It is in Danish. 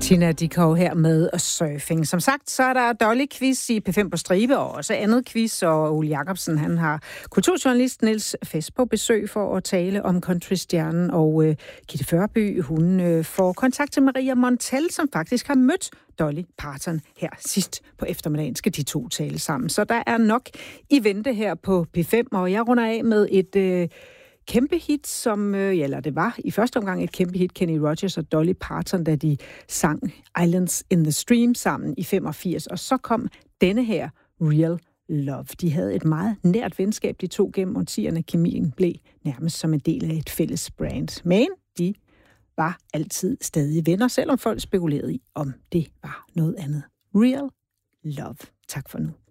Tina Dickow her med Surfing. Som sagt, så er der Dolly-quiz i P5 på stribe, og også andet quiz, og Ole Jacobsen, han har kulturjournalist Niels Fest på besøg for at tale om countrystjernen, og Gitte Førby, hun får kontakt til Maria Montel, som faktisk har mødt Dolly Parton her sidst på eftermiddagen. Skal de to tale sammen. Så der er nok i vente her på P5, og jeg runder af med et kæmpe hit, som, eller det var i første omgang et kæmpe hit, Kenny Rogers og Dolly Parton, da de sang Islands in the Stream sammen i 85, og så kom denne her Real Love. De havde et meget nært venskab, de to gennem årtierne. Kemien blev nærmest som en del af et fælles brand. Men de var altid stadig venner, selvom folk spekulerede i, om det var noget andet. Real Love. Tak for nu.